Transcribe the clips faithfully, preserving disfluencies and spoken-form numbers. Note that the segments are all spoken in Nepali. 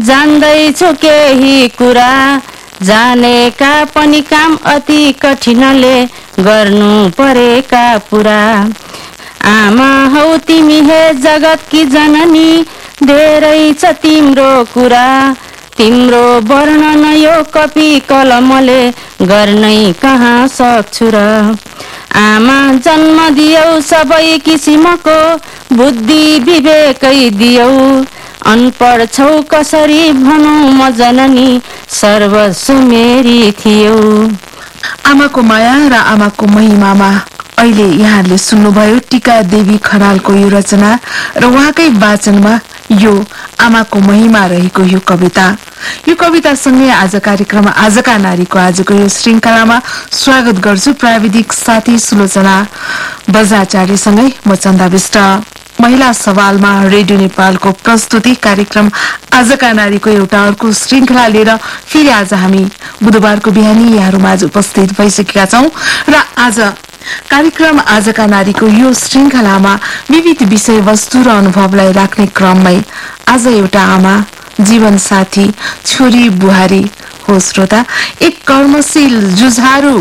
जान्दैछु केही कुरा, जानेका पनि काम अति कठिनले गर्नु परेका पुरा। आमा हौ तिमी हे जगतकी जननी, धेरै छ तिम्रो कुरा, तिम्रो वर्णन यो कपी कलमले गर्नै कहाँ सक्छु र। आमा जन्म दियौ सबै किसिमको, बुद्धि विवेकै दियौ, अनपढ छौ कसरी भनौँ म जननी, सर्वस्व मेरी थियौ। आमाको माया र आमाको महिमामा अहिले यहाँहरूले सुन्नुभयो टीका देवी खनालको यो रचना र उहाँकै वाचनमा यो आमाको महिमा रहेको यो कविता। यो कवितासँगै आज कार्यक्रम आजका नारीको आजको यो श्रृंखलामा स्वागत गर्छु प्राविधिक साथी सुलोचना बजाचार्यसँगै म चन्दा विष्ट। महिला सवालमा रेडियो नेपालको प्रस्तुति कार्यक्रम आजका नारीको एउटा अर्को श्रृंखला लिएर फेरि आज हामी बुधबारको बिहानी यहाँहरूमाझ उपस्थित भइसकेका छौं र आज कार्यक्रम आजका नारीको यो श्रृंखलामा विविध विषयवस्तु र अनुभवलाई राख्ने क्रममै आज एउटा आमा, जीवन साथी, छोरी बुहारी हो श्रोता, एक कर्मशील जुझारू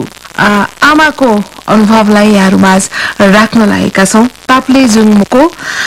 आमाको अनुभवलाई यहाँहरूमाझ राख्न लागेका छौं। ताप्लेजुङको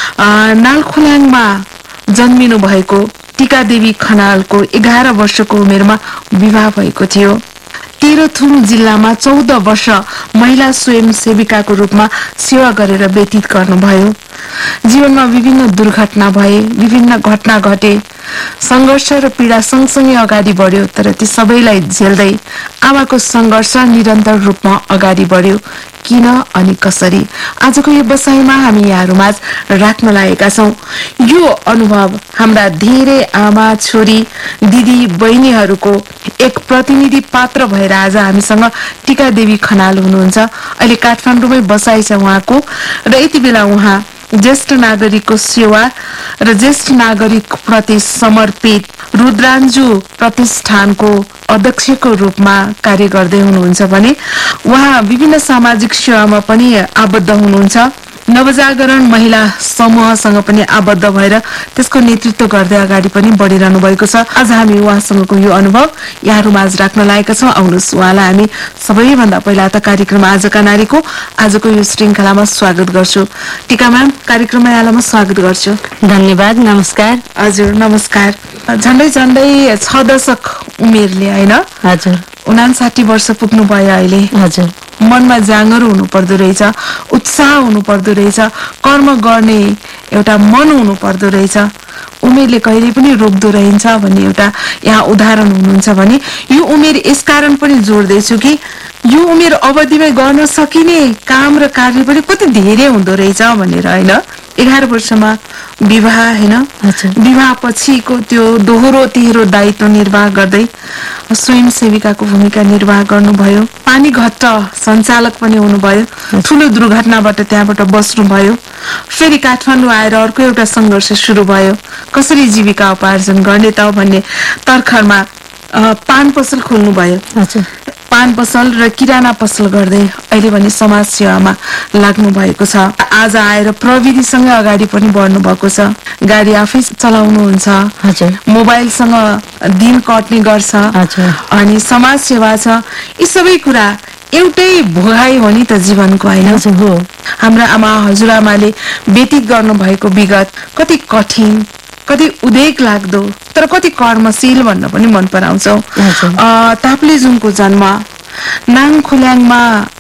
नालखोल्याङमा जन्मिनु भएको टीका देवी खनालको एघार वर्षको उमेरमा विवाह भएको थियो। तेह्रथुम जिल्लामा चौध वर्ष महिला स्वयंसेविकाको रूपमा सेवा गरेर व्यतीत गर्नुभयो। जीवनमा विभिन्न दुर्घटना भए, विभिन्न घटना घटे, संघर्ष र पीड़ा सँगसँगै अगाडि बढ्यो, तर ती सबैलाई झेल्दै आमाको संघर्ष निरन्तर रूपमा अगाडि बढ्यो। किन अनि कसरी आजको यो बसाइमा हामी यहाँहरूमाझ राख्न लागेका छौं। यो अनुभव हाम्रा धेरै आमा, छोरी, दिदी, बहिनीहरूको एक प्रतिनिधि पात्र भएर आज हामीसँग टीका देवी खनाल हुनुहुन्छ। अहिले काठमाडौँमै बसाइ छ उहाँको र यति बेला उहाँ ज्येष्ठ नागरिकको सेवा र ज्येष्ठ नागरिक प्रति समर्पित रुद्राञ्जु प्रतिष्ठानको अध्यक्षको रूपमा कार्य गर्दै हुनुहुन्छ भने उहाँ विभिन्न सामाजिक सेवामा पनि आबद्ध हुनुहुन्छ। नवजागरण महिला समूहसँग पनि आबद्ध भएर त्यसको नेतृत्व गर्दै अगाडि पनि बढिरहनु भएको छ। आज हामी उहाँसँगको यो अनुभव यहाँहरूमाझ राख्न लागेका छौं। आउनुहोस् उहाँलाई हामी सबैभन्दा पहिला त कार्यक्रम आजका नारीको आजको यो श्रृंखलामा स्वागत गर्छु। टीका म्याम, कार्यक्रममा यहाँलाई म स्वागत गर्छु। धन्यवाद, नमस्कार। हजुर नमस्कार। झन्डै झन्डै छ दशक उमेरले होइन? हजुर। उनासाठी वर्ष पुग्नु भयो अहिले। हजुर। मनमा जाँगर हुनु पर्दो रहेछ, उत्साह हुनु पर्दो रहेछ, कर्म गर्ने एउटा मन हुनु पर्दो रहेछ। उमेरले कहिले पनि रोक्दो रहन्छ भन्ने एउटा यहाँ उदाहरण हुनुहुन्छ भने यो उमेर यसकारण पनि जोड्दैछु कि यो उमेर अवधिमै गर्न सकिने काम र कार्य पनि कति धेरै हुँदो रहेछ भनेर होइन। एघार वर्षमा विवाह होइन, विवाह पछिको त्यो दोहोरो तेह्रो दायित्व निर्वाह गर्दै स्वयंसेविकाको भूमिका निर्वाह गर्नुभयो। पानी घट्ट सञ्चालक पनि हुनुभयो। ठूलो दुर्घटनाबाट त्यहाँबाट बस्नुभयो। फेरि काठमाडौँ आएर अर्को एउटा संघर्ष सुरु भयो। कसरी जीविका उपार्जन गर्ने त भन्ने तर्खरमा पान पसल खोल्नु भयो। पान पसल र किराना पसल गर्दै अहिले पनि समाज सेवामा लाग्नु भएको छ। आज आएर प्रविधिसँगै अगाडि पनि बढ्नु भएको छ। गाडी आफै चलाउनुहुन्छ, मोबाइलसँग दिन कट्ने गर्छ अनि समाज सेवा छ। यी सबै कुरा एउटै भोगाई हो नि त जीवनको होइन? हाम्रा आमा हजुरआमाले व्यतीत गर्नु भएको विगत कति कठिन, कति उदेक लाग्दो, तर कति कर्मशील भन्न पनि मन पराउँछौ। ताप्लेजुङको जन्म, नाङखोल्याङमा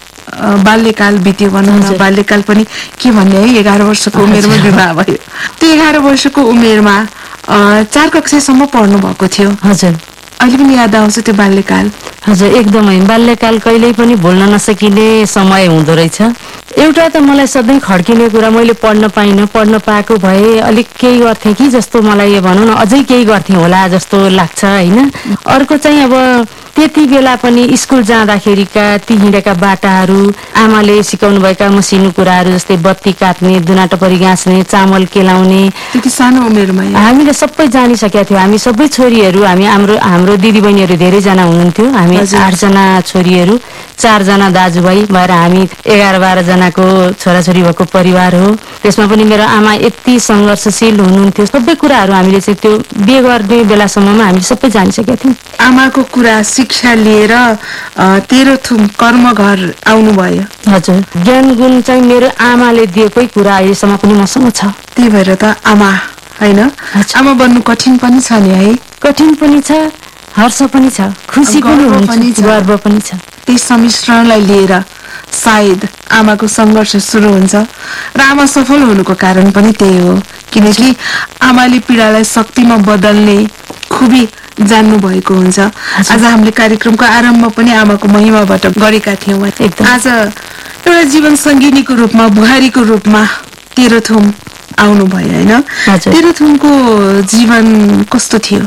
बाल्यकाल बित्यो भनौँ न। बाल्यकाल पनि के भन्ने है, एघार वर्षको उमेरमा विवाह भयो। त्यो एघार वर्षको उमेरमा चार कक्षासम्म पढ्नु भएको थियो। हजुर। अहिले पनि याद आउँछ त्यो बाल्यकाल? हजुर, एकदमै। बाल्यकाल कहिल्यै पनि भुल्न नसकिने समय हुँदो रहेछ। एउटा त मलाई सधैँ खड्किने कुरा, मैले पढ्न पाइनँ, पढ्न पाएको भए अलिक केही गर्थे कि जस्तो मलाई भनौँ न, अझै केही गर्थे होला जस्तो लाग्छ होइन। अर्को चाहिँ अब त्यति बेला पनि स्कुल जाँदाखेरिका ती हिँडेका बाटाहरू, आमाले सिकाउनु भएका मसिनो कुराहरू जस्तै बत्ती काट्ने, दुना टपरी गाँच्ने, चामल केलाउने, त्यति सानो उमेरमा हामीले सबै जानिसकेका थियौँ। हामी सबै छोरीहरू, हामी हाम्रो हाम्रो दिदीबहिनीहरू धेरैजना हुनुहुन्थ्यो। हामी आठजना छोरीहरू, चारजना दाजुभाइ भएर हामी एघार बाह्रजना जनाको छोराछोरी भएको परिवार हो। त्यसमा पनि मेरो आमा यति सङ्घर्षशील हुनुहुन्थ्यो। सबै कुराहरू हामीले चाहिँ त्यो बिहे गर्ने बेलासम्ममा हामीले सबै जानिसकेका थियौँ। आमाको कुरा शिक्षा लिएर तेह्रथुम कर्मघर आउनुभयो। हजुर, ज्ञान गुण चाहिँ मेरो आमाले दिएकै कुरा अहिलेसम्म पनि मसँग छ। त्यही भएर त आमा होइन, आमा बन्नु कठिन पनि छ नि है? कठिन पनि छ, हर्ष पनि छ, खुसी पनि हुन्छ, गर्व पनि छ। त्यही सम्मिश्रणलाई लिएर सायद आमाको सङ्घर्ष सुरु हुन्छ र आमा सफल हुनुको कारण पनि त्यही हो, किनकि आमाले पीडालाई शक्तिमा बदल्ने खुबी जान्नु भएको हुन्छ। आज हामीले कार्यक्रमको आरम्भ पनि आमाको महिमाबाट गरेका थियौँ। आज एउटा जीवन सङ्गिनीको रूपमा, बुहारीको रूपमा तेह्रथुम आउनुभयो होइन? तेह्रथुमको जीवन कस्तो थियो?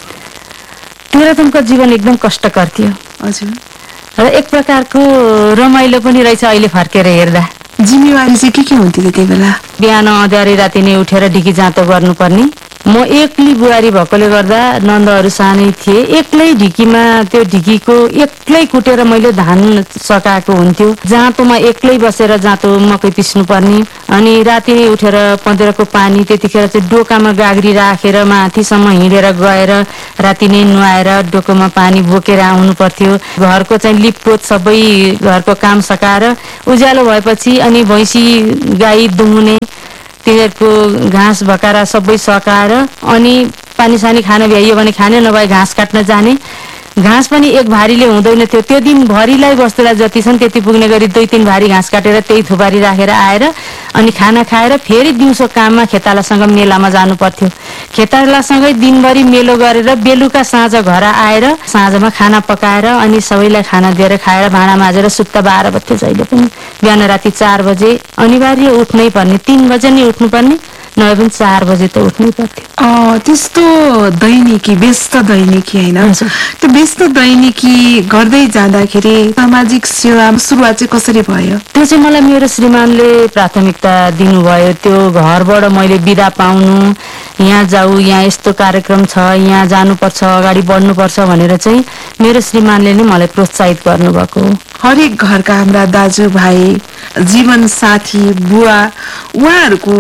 तेह्रथुमको जीवन एकदम कष्टकर थियो। हजुर। र एक प्रकारको रमाइलो पनि रहेछ अहिले फर्केर हेर्दा। जिम्मेवारी चाहिँ के के हुन्थ्यो त्यति बेला? बिहान अँध्यारै राति नै उठेर ढिकी जाँतो गर्नुपर्ने। म एक्लै बुहारी भएकोले गर्दा नन्दहरू सानै थिए। एक्लै ढिकीमा त्यो ढिकीको एक्लै कुटेर मैले धान सकाएको हुन्थ्यो। जाँतोमा एक्लै बसेर जाँतो मकै पिस्नु पर्ने। अनि राति नै उठेर पँधेरको पानी त्यतिखेर चाहिँ डोकामा गाग्री राखेर माथिसम्म हिँडेर गएर राति नै नुहाएर डोकोमा पानी बोकेर आउनु पर्थ्यो। घरको चाहिँ लिपपोत सबै घरको काम सकाएर उज्यालो भएपछि अनि भैँसी गाई दुहुने तिनीहरूको घाँस भकारा सबै सकाएर अनि पानी सानी खान भ्याइयो भने खाने, नभए घाँस काट्न जाने। घाँस पनि एक भारीले हुँदैन थियो। त्यो दिन भरिलाई वस्तुलाई जति छन् त्यति पुग्ने गरी दुई तीन भारी घाँस काटेर त्यही थुपारी राखेर आएर अनि खाना खाएर फेरि दिउँसो काममा खेतालासँग मेलामा जानु पर्थ्यो। खेतालासँगै दिनभरि मेलो गरेर बेलुका साँझ घर आएर साँझमा खाना पकाएर अनि सबैलाई खाना दिएर खाएर भाँडा माझेर सुत्ता बाह्र बज्थ्यो जहिले पनि। बिहान राति चार बजे अनिवार्य उठ्नै पर्ने, तीन बजे नै उठ्नुपर्ने, नभए पनि चार बजे त उठ्नै पर्थ्यो। त्यस्तो दैनिकी, व्यस्त दैनिकी होइन? त्यो व्यस्त दैनिकी गर्दै जाँदाखेरि सामाजिक सेवा सुरुवात चाहिँ कसरी भयो? त्यो चाहिँ मलाई मेरो श्रीमानले प्राथमिकता दिनुभयो। त्यो घरबाट मैले बिदा पाउनु, यहाँ जाऊ, यहाँ यस्तो कार्यक्रम छ, यहाँ जानुपर्छ, अगाडि बढ्नुपर्छ भनेर चाहिँ मेरो श्रीमानले नै मलाई प्रोत्साहित गर्नुभएको हो। हरेक घरका हाम्रा दाजुभाइ, जीवन साथी, बुवा, उहाँहरूको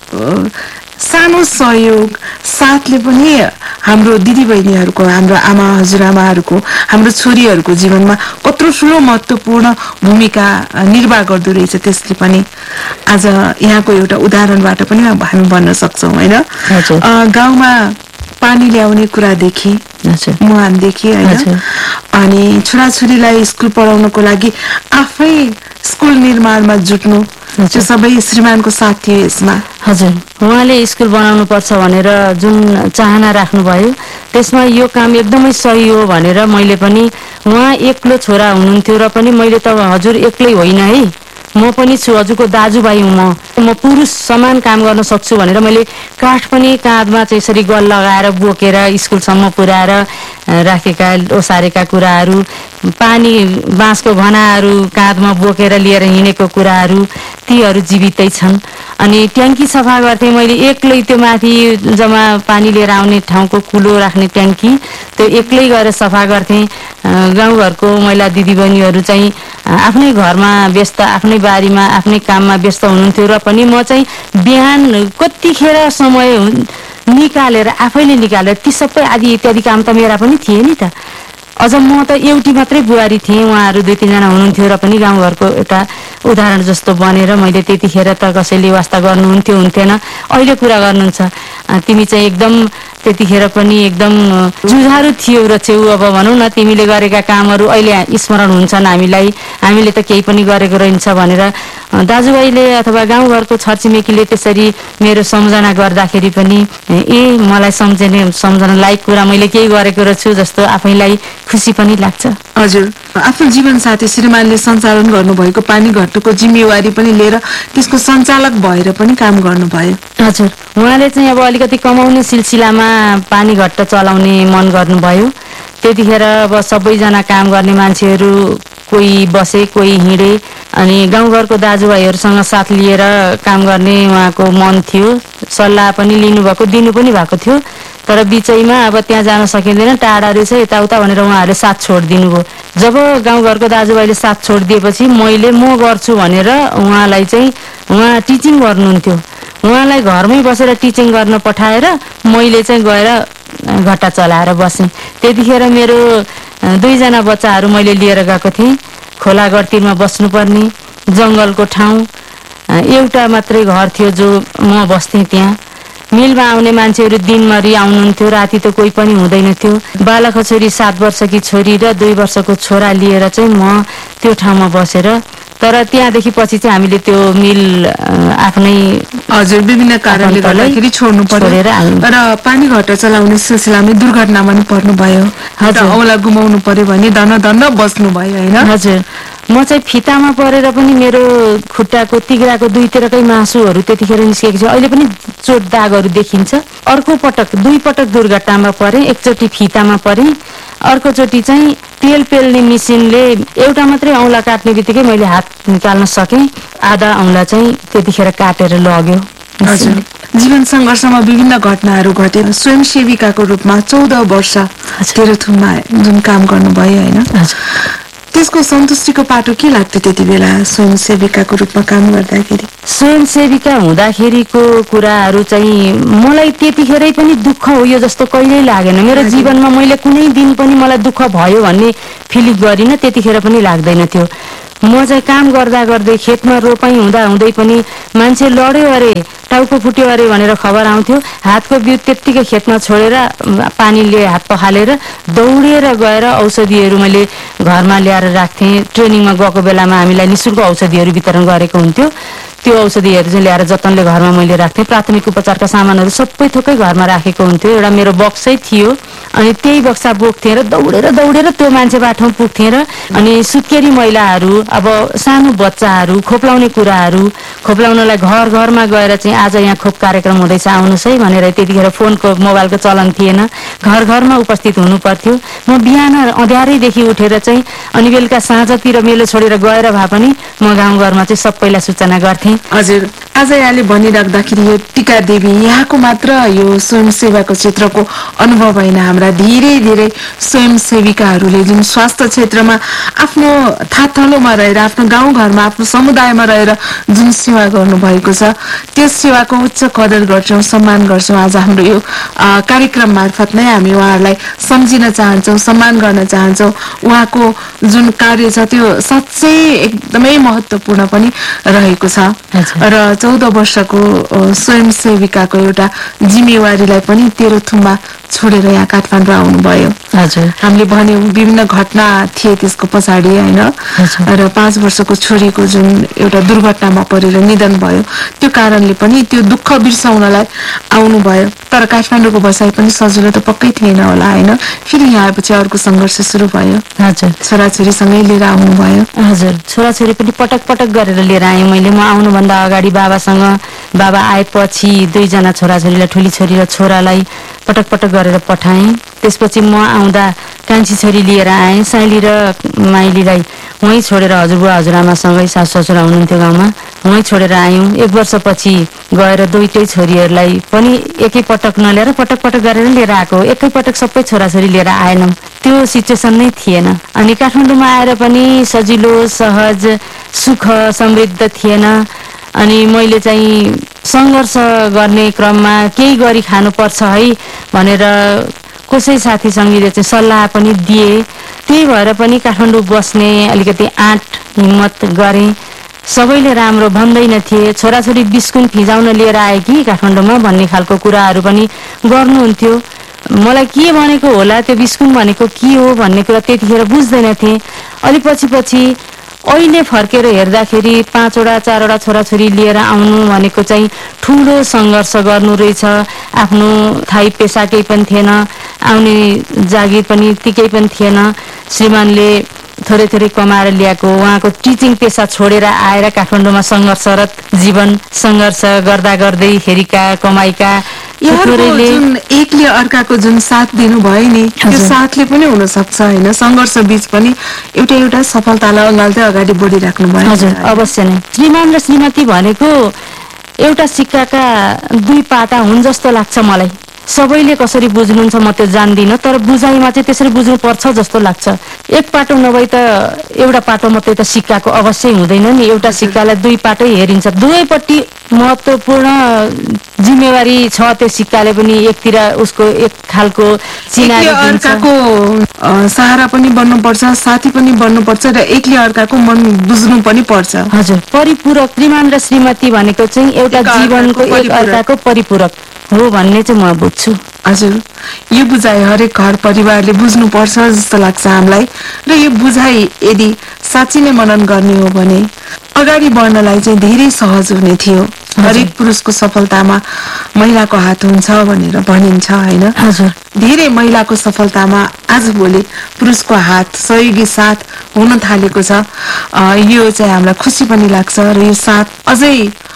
सानो सहयोग साथले पनि हाम्रो दिदीबहिनीहरूको, हाम्रो आमा हजुरआमाहरूको, हाम्रो छोरीहरूको जीवनमा कत्रो ठुलो महत्त्वपूर्ण भूमिका निर्वाह गर्दो रहेछ। त्यसले पनि आज यहाँको एउटा उदाहरणबाट पनि हामी भन्न सक्छौँ होइन? गाउँमा पानी ल्याउने कुरादेखि, मुहानदेखि होइन, अनि छोराछोरीलाई स्कुल पढाउनको लागि आफै स्कुल निर्माणमा जुट्नु, त्यो सबै श्रीमानको साथ थियो यसमा। हजुर, उहाँले स्कुल बनाउनु पर्छ भनेर जुन चाहना राख्नुभयो त्यसमा यो काम एकदमै सही हो भनेर मैले पनि, उहाँ एक्लो छोरा हुनुहुन्थ्यो र पनि मैले त हजुर एक्लै होइन है, म पनि छु, हजुरको दाजुभाइ हुँ, म म पुरुष समान काम गर्न सक्छु भनेर मैले काठ पनि काँधमा चाहिँ यसरी गल लगाएर बोकेर स्कुलसम्म पुर्याएर राखेका ओसारेका कुराहरू, पानी बाँसको घनाहरू काँधमा बोकेर लिएर हिँडेको कुराहरू तीहरू जीवितै छन्। अनि ट्याङ्की सफा गर्थेँ मैले एक्लै, त्यो माथि जम्मा पानी लिएर आउने ठाउँको कुलो राख्ने ट्याङ्की त्यो एक्लै गएर सफा गर्थेँ। गाउँघरको महिला दिदीबहिनीहरू चाहिँ आफ्नै घरमा व्यस्त, आफ्नै बारीमा आफ्नै काममा व्यस्त हुनुहुन्थ्यो र पनि म चाहिँ बिहान कतिखेर समय निकालेर आफैले निकालेर ती सबै आदि इत्यादि काम त मेरा पनि थिए नि त। अझ म त एउटी मात्रै बुहारी थिएँ, उहाँहरू दुई तिनजना हुनुहुन्थ्यो र पनि गाउँघरको एउटा उदाहरण जस्तो बनेर मैले त्यतिखेर त कसैले वास्ता गर्नुहुन्थ्यो हुन्थेन, अहिले कुरा गर्नुहुन्छ तिमी चाहिँ एकदम त्यतिखेर पनि एकदम जुझारु थियो र छेउ, अब भनौँ न तिमीले गरेका कामहरू अहिले स्मरण हुन्छन् हामीलाई, हामीले त केही पनि गरेको रहन्छ भनेर दाजुभाइले अथवा गाउँघरको छरछिमेकीले त्यसरी मेरो सम्झना गर्दाखेरि पनि ए मलाई सम्झने सम्झना लायक कुरा मैले केही गरेको रहेछु जस्तो आफैलाई खुसी पनि लाग्छ। हजुर, आफ्नो जीवन साथी श्रीमानले सञ्चालन गर्नुभएको पानी घट्टुको जिम्मेवारी पनि लिएर त्यसको सञ्चालक भएर पनि काम गर्नुभयो। हजुर, उहाँले चाहिँ अब अलिकति कमाउने सिलसिलामा पानी घट्ट चलाउने मन गर्नुभयो। त्यतिखेर अब सबैजना काम गर्ने मान्छेहरू कोही बसे कोही हिँडे, अनि गाउँघरको दाजुभाइहरूसँग साथ लिएर काम गर्ने उहाँको मन थियो। सल्लाह पनि लिनुभएको, दिनु पनि भएको थियो, तर बिचैमा अब त्यहाँ जान सकिँदैन, टाढा रहेछ यताउता भनेर उहाँहरूले साथ छोडिदिनु भयो। जब गाउँघरको दाजुभाइले साथ छोडिदिएपछि मैले म गर्छु भनेर उहाँलाई चाहिँ उहाँ टिचिङ गर्नुहुन्थ्यो, उहाँलाई घरमै बसेर टिचिङ गर्न पठाएर मैले चाहिँ गएर घट्टा चलाएर बसेँ। त्यतिखेर मेरो दुईजना बच्चाहरू मैले लिएर गएको थिएँ। खोला गडतिरमा बस्नुपर्ने जङ्गलको ठाउँ, एउटा मात्रै घर थियो जो म बस्थेँ त्यहाँ। मिलमा आउने मान्छेहरू दिनभरि आउनुहुन्थ्यो, राति त कोही पनि हुँदैन थियो। बालक छोरी सात वर्षकी छोरी र दुई वर्षको छोरा लिएर चाहिँ म त्यो ठाउँमा बसेर, तर त्यहाँदेखि पछि चाहिँ हामीले त्यो मिल आफ्नै हजुर विभिन्न कारणले गर्दाखेरि छोड्नु पर्यो र पानी घट्टा चलाउने सिलसिलामा दुर्घटनामा पनि पर्नु भयो। हजुर औला गुमाउनु पर्यो भने धन धन बस्नु भयो हैन? हजुर म चाहिँ फितामा परेर पनि मेरो खुट्टाको तिग्राको दुईतिरकै मासुहरू त्यतिखेर निस्केको छ। अहिले पनि चोट दागहरू देखिन्छ। अर्को पटक दुई पटक दुर्घटनामा परे, एकचोटि फितामा परे, अर्कोचोटि चाहिँ तेल पेल्ने मेसिनले एउटा मात्रै औँला काट्ने बित्तिकै मैले हात निकाल्न सकेँ, आधा औँला चाहिँ त्यतिखेर काटेर लग्यो। हजुर जीवन सङ्घर्षमा विभिन्न घटनाहरू घटे, स्वयंसेविकाको रूपमा चौध वर्ष तेह्रथुममा जुन काम गर्नुभयो होइन, त्यसको सन्तुष्टिको पाटो के लाग्थ्यो त्यति बेला स्वयंसेविकाको रूपमा काम गर्दाखेरि? स्वयंसेविका हुँदाखेरिको कुराहरू चाहिँ मलाई त्यतिखेरै पनि दुःख हो यो जस्तो कहिल्यै लागेन। मेरो जीवनमा मैले कुनै दिन पनि मलाई दुःख भयो भन्ने फिलिङ गरिनँ, त्यतिखेर पनि लाग्दैन थियो। म चाहिँ काम गर्दा गर्दै खेतमा रोपाई हुँदा हुँदै पनि मान्छे लड्यो अरे, टाउको फुट्यो अरे भनेर खबर आउँथ्यो। हातको बिउ त्यत्तिकै खेतमा छोडेर पानीले हात पखालेर दौडेर गएर औषधिहरू मैले घरमा ल्याएर राख्थेँ। ट्रेनिङमा गएको बेलामा हामीलाई निःशुल्क औषधिहरू वितरण गरेको हुन्थ्यो। त्यो औषधिहरू चाहिँ ल्याएर जतनले घरमा मैले राख्थेँ। प्राथमिक उपचारका सामानहरू सबै थोकै घरमा राखेको हुन्थ्यो। एउटा मेरो बक्सै थियो, अनि त्यही बक्सा बोक्थेँ र दौडेर दौडेर त्यो मान्छे बाटोमा पुग्थेँ र अनि सुत्केरी महिलाहरू, अब सानो बच्चाहरू, खोप्लाउने कुराहरू खोप्लाउनलाई घर घरमा गएर चाहिँ आज यहाँ खोप कार्यक्रम हुँदैछ आउनुहोस् है भनेर, त्यतिखेर फोनको मोबाइलको चलन थिएन, घर घरमा उपस्थित हुनु पर्थ्यो। म बिहान अँध्यारैदेखि उठेर चाहिँ अनि बेलुका साँझतिर मेलो छोडेर गएर भए पनि म गाउँघरमा चाहिँ सबैलाई सूचना गर्थेँ। हजुर आज यहाँले भनिराख्दाखेरि यो टिका देवी यहाँको मात्र यो स्वयंसेवाको क्षेत्रको अनुभव होइन, हाम्रा धेरै धेरै स्वयंसेविकाहरूले जुन स्वास्थ्य क्षेत्रमा आफ्नो थाथलोमा रहेर, आफ्नो गाउँघरमा, आफ्नो समुदायमा रहेर जुन सेवा गर्नुभएको छ, त्यस सेवाको उच्च कदर गर्छौँ, सम्मान गर्छौँ। आज हाम्रो यो कार्यक्रम मार्फत नै हामी उहाँहरूलाई सम्झिन चाहन्छौँ, सम्मान गर्न चाहन्छौँ। उहाँको जुन कार्य छ त्यो साँच्चै एकदमै महत्त्वपूर्ण पनि रहेको छ र चौध वर्षको स्वयंसेविकाको एउटा जिम्मेवारीलाई पनि तेह्रथुममा छोडेर यहाँ काठमाडौँ आउनुभयो। हजुर हामीले भन्यौँ विभिन्न घटना थिए त्यसको पछाडि होइन, र पाँच वर्षको छोरीको जुन एउटा दुर्घटनामा परेर निधन भयो, त्यो कारणले पनि त्यो दुःख बिर्साउनलाई आउनुभयो। तर काठमाडौँको बसाइ पनि सजिलो त पक्कै थिएन होला होइन, फेरि यहाँ आएपछि अर्को सङ्घर्ष सुरु भयो। हजुर छोराछोरीसँगै लिएर आउनुभयो? हजुर छोराछोरी पनि पटक पटक गरेर लिएर आएँ मैले। म आउनुभन्दा अगाडि बाबासँग, बाबा आएपछि दुईजना छोराछोरीलाई, ठुली छोरी र छोरालाई पटक पटक गरेर पठाएँ। त्यसपछि म आउँदा कान्छी छोरी लिएर आएँ, साइली र माइलीलाई वहीँ छोडेर हजुरबुवा हजुरआमासँगै सासु ससुरा हुनुहुन्थ्यो गाउँमा, वहीँ छोडेर आयौँ। एक वर्षपछि गएर दुईटै छोरीहरूलाई पनि एकै पटक नलिएर पटक पटक गरेर लिएर आएको, एकै पटक सबै छोराछोरी लिएर आएनौँ, त्यो सिचुएसन नै थिएन। अनि काठमाडौँमा आएर पनि सजिलो सहज सुख समृद्ध थिएन। अनि मैले चाहिँ सङ्घर्ष गर्ने क्रममा केही गरी खानुपर्छ है भनेर कसै साथी सङ्गीले चाहिँ सल्लाह पनि दिए। त्यही भएर पनि काठमाडौँ बस्ने अलिकति आँट हिम्मत गरेँ। सबैले राम्रो भन्दैन थिए, छोराछोरी बिस्कुन फिजाउन लिएर आए कि काठमाडौँमा भन्ने खालको कुराहरू पनि गर्नुहुन्थ्यो। मलाई के भनेको होला, त्यो बिस्कुन भनेको के हो भन्ने कुरा त्यतिखेर बुझ्दैन थिएँ। अलि पछि पछि अहिले फर्केर हेर्दाखेरि पाँचवटा चारवटा छोराछोरी लिएर आउनु भनेको चाहिँ ठुलो सङ्घर्ष गर्नु रहेछ। आफ्नो थाई पेसा केही पनि थिएन, आउने जागिर पनि तिकै पनि थिएन। श्रीमानले थोरै थोरै कमाएर ल्याएको, उहाँको टिचिङ पेसा छोडेर आएर काठमाडौँमा सङ्घर्षरत जीवन सङ्घर्ष गर्दा गर्दै फेरिका कमाइका जुन एकले अर्काको जुन साथ दिनुभयो नि, त्यो साथले पनि हुन सक्छ होइन, सङ्घर्ष बीच पनि एउटा एउटा सफलतालाई अँगाल्दै अगाडि बढिराख्नु भयो। हजुर अवश्य नै। श्रीमान र श्रीमती भनेको एउटा सिक्काका दुई पाटा हुन् जस्तो लाग्छ मलाई। सबैले कसरी बुझ्नुहुन्छ म त्यो जान्दिनँ, तर बुझाइमा चाहिँ त्यसरी बुझ्नु पर्छ जस्तो लाग्छ। एक पाटो नभई त एउटा पाटो मात्रै त सिक्काको अवश्य हुँदैन नि, एउटा सिक्कालाई दुई पाटै हेरिन्छ। दुवैपट्टि महत्त्वपूर्ण जिम्मेवारी छ त्यो सिक्काले पनि, एकतिर उसको एक खालको चिनारी दिन्छ, अर्काको सहारा पनि बन्नुपर्छ, साथी पनि बन्नुपर्छ र एकले अर्काको मन बुझ्नु पनि पर्छ। हजुर, परिपूरक श्रीमान र श्रीमती भनेको चाहिँ एउटा जीवनको एक अर्काको परिपूरक हो भन्ने चाहिँ म बुझ्छु। हजुर, यो बुझाइ हरेक घर परिवारले बुझ्नुपर्छ जस्तो लाग्छ हामीलाई। र यो बुझाइ यदि साँच्चै नै मनन गर्ने हो भने अगाडि बढ्नलाई चाहिँ धेरै सहज हुने थियो। हरेक पुरुषको सफलतामा महिलाको हात हुन्छ भनेर भनिन्छ हैन। हजुर, धेरै महिलाको सफलतामा आजभोलि पुरुषको हात सहयोगी साथ हुन थालेको छ। यो चाहिँ हामीलाई खुसी पनि लाग्छ र यो साथ अझै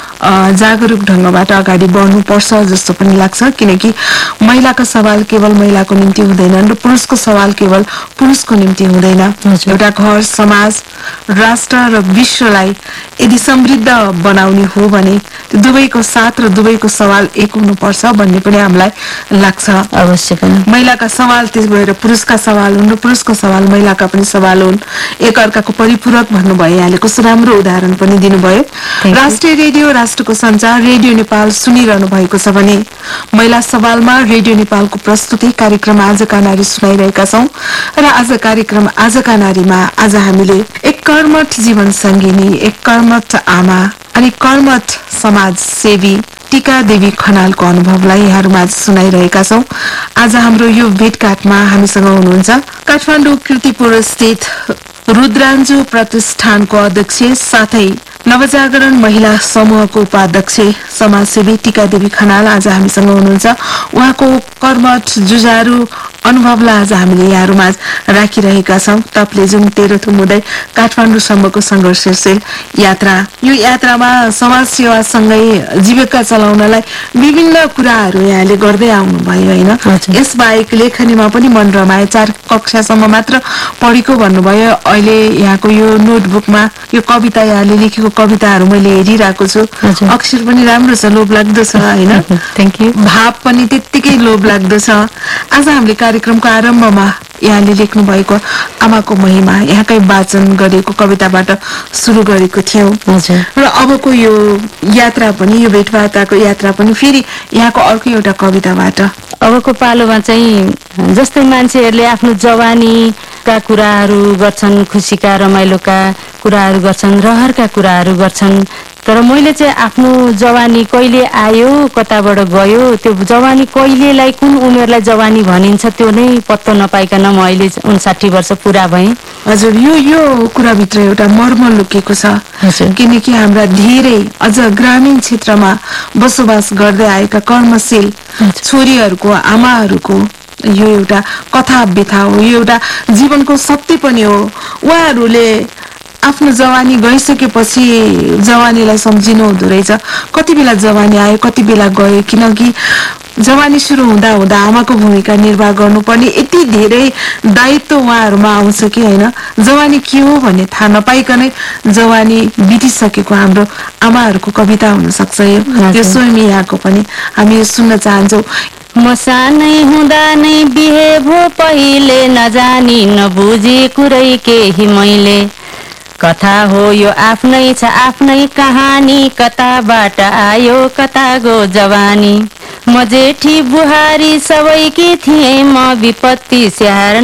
जागरुक ढंगबाट अगाडि बढ्नुपर्छ जस्तो पनि लाग्छ। किनकि महिलाको सवाल केवल महिलाको निम्ति हुँदैन र पुरुषको सवाल केवल पुरुषको निम्ति हुँदैन। एउटा घर, समाज, राष्ट्र र विश्वलाई यदि समृद्ध बनाउने हो भने दुवैको साथ र दुवैको सवाल एक हुनुपर्छ भन्ने पनि हामीलाई लाग्छ। अवश्य पनि महिलाका सवाल त्यस भएर पुरुषका सवाल हुन् र पुरुषको सवाल महिलाका पनि सवाल हुन्। एक अर्काको परिपूरक भन्नुभयो, यहाँले कस्तो राम्रो उदाहरण पनि दिनुभयो। राष्ट्रिय रेडियो, राष्ट्रको संचार रेडियो नेपाल सुनिरहनु भएको छ भने महिला सवालमा रेडियो नेपालको प्रस्तुति कार्यक्रम आजका नारी सुनाइरहेका छौं। र आज कार्यक्रम आजका नारीमा आज हामीले एक कर्मठ जीवन संगिनी, एक कर्मठ आमा अनि कर्मठ समाज सेवी टीका देवी खनालको अनुभवलाई यहाँहरूमा सुनाइरहेका छौं। आज हाम्रो यो भेटघाटमा हामीसँग हुनुहुन्छ काठमाडौँ कीर्तिपुर स्थित रुद्राञ्जु प्रतिष्ठानको अध्यक्ष साथै नवजागरण महिला समूहको उपाध्यक्ष समाजसेवी टीका देवी खनाल आज हामीसँग हुनुहुन्छ। उहाँको कर्मठ जुझारू अनुभवलाई आज हामीले यहाँहरूमा राखिरहेका छौं। तप्लेजुङ तेह्रथुम हुँदै काठमाडौँसम्मको संघर्षशील यात्रा, यो यात्रामा समाज सेवासँगै जीविका चलाउनलाई विभिन्न कुराहरू यहाँले गर्दै आउनुभयो हैन। यसबाहेक लेखनीमा पनि मन रमाए, चार कक्षासम्म मात्र पढेको भन्नुभयो। अहिले यहाँको यो नोटबुकमा यो कविता यहाँले लेखेको कविताहरू मैले हेरिरहेको छु, अक्षर पनि राम्रो छ, लोभ लाग्दो छ हैन। Thank you. भाव पनि त्यत्तिकै लोभ लाग्दो छ। आज हामीले कार्यक्रमको आरम्भमा यहाँले लेख्नु भएको आमाको महिमा, यहाँकै वाचन गरेको कविताबाट सुरु गरेको थियौं र अबको यो यात्रा पनि, यो भेटवार्ताको यात्रा पनि फेरि यहाँको अर्को एउटा कविताबाट। अबको पालोमा चाहिँ जस्तै मान्छेहरूले आफ्नो जवानीका कुराहरू गर्छन्, खुसीका रमाइलोका कुराहरू गर्छन्, रहरका कुराहरू गर्छन्, तर मैले चाहिँ आफ्नो जवानी कहिले आयो कताबाट गयो, त्यो जवानी कहिलेलाई कुन उमेरलाई जवानी भनिन्छ त्यो नै पत्तो नपाइकन म अहिले उन्साठी वर्ष पुरा भएँ। हजुर, यो यो कुराभित्र एउटा मर्म लुकेको छ। किनकि हाम्रा धेरै अझ ग्रामीण क्षेत्रमा बसोबास गर्दै आएका कर्मशील छोरीहरूको, आमाहरूको यो एउटा कथा व्यथा हो, यो एउटा जीवनको सत्य पनि हो। उहाँहरूले आफ्नो जवानी गइसकेपछि जवानीलाई सम्झिनु हुँदो रहेछ, कति बेला जवानी आयो कति बेला गयो। किनकि जवानी सुरु हुँदा हुँदा आमाको भूमिका निर्वाह गर्नुपर्ने यति धेरै दायित्व उहाँहरूमा आउँछ कि हैन, जवानी के हो भन्ने थाहा नपाइकनै जवानी बितिसकेको हाम्रो आमाहरूको कविता हुन सक्छ। यो स्वयं यहाँको पनि हामी सुन्न चाहन्छौँ। म सानै हुँदा नै बिहे भो पहिले, नजानी नबुझी कुरै केही मैले, कथा हो यो आफ्नै छ आफ्नै कहानी, कताबाट आयो कता गो जवानी, म जेठी बुहारी सबैकी थिएँ, म विपत्ति स्याहार्न